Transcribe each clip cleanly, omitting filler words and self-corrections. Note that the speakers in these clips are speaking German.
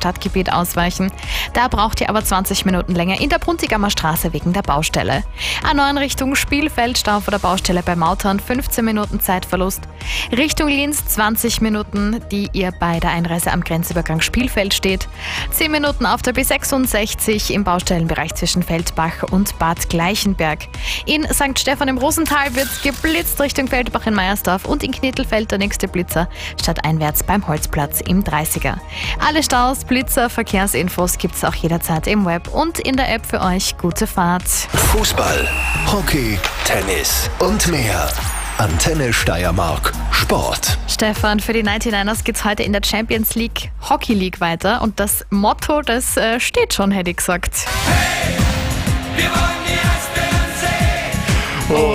Stadtgebiet ausweichen. Da braucht ihr aber 20 Minuten länger in der Bruntigamer Straße wegen der Baustelle. A9 Richtung Spielfeld, Stau vor der Baustelle bei Mautern, 15 Minuten Zeitverlust. Richtung Linz 20 Minuten, die ihr bei der Einreise am Grenzübergang Spielfeld steht. 10 Minuten auf der B66 im Baustellenbereich zwischen Feldbach und Bad Gleichenberg. In St. Stephan im Rosental wird geblitzt Richtung Feldbach in Meiersdorf und in Knittelfeld der nächste Blitzer stadteinwärts beim Holzplatz im 30er. Alle Staus, Blitzer, Verkehrsinfos gibt's auch jederzeit im Web und in der App für euch. Gute Fahrt. Fußball, Hockey, Tennis und mehr. Antenne Steiermark. Sport. Stefan, für die 99ers geht's heute in der Champions League Hockey League weiter und das Motto, das steht schon, hätte ich gesagt. Hey, wir wollen die Eisbären sehen.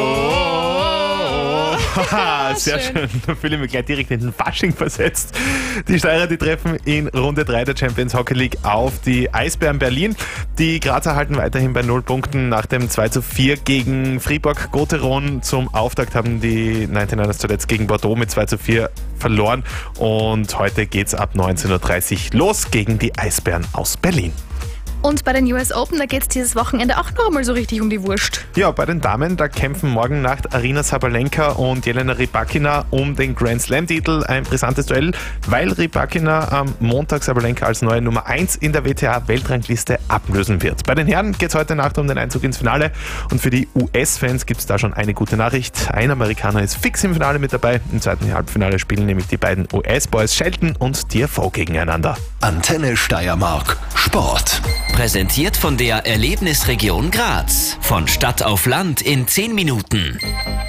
Sehr schön. Da fühle ich mich gleich direkt in den Fasching versetzt. Die Steirer, die treffen in Runde 3 der Champions Hockey League auf die Eisbären Berlin. Die Grazer halten weiterhin bei 0 Punkten nach dem 2:4 gegen Fribourg-Gotteron. Zum Auftakt haben die 99ers zuletzt gegen Bordeaux mit 2:4 verloren. Und heute geht's ab 19:30 Uhr los gegen die Eisbären aus Berlin. Und bei den US Open, da geht's dieses Wochenende auch noch einmal so richtig um die Wurst. Ja, bei den Damen, da kämpfen morgen Nacht Aryna Sabalenka und Jelena Rybakina um den Grand Slam-Titel. Ein brisantes Duell, weil Rybakina am Montag Sabalenka als neue Nummer 1 in der WTA-Weltrangliste ablösen wird. Bei den Herren geht's heute Nacht um den Einzug ins Finale und für die US-Fans gibt's da schon eine gute Nachricht. Ein Amerikaner ist fix im Finale mit dabei. Im zweiten Halbfinale spielen nämlich die beiden US-Boys Shelton und TFO gegeneinander. Antenne Steiermark. Sport. Präsentiert von der Erlebnisregion Graz. Von Stadt auf Land in 10 Minuten.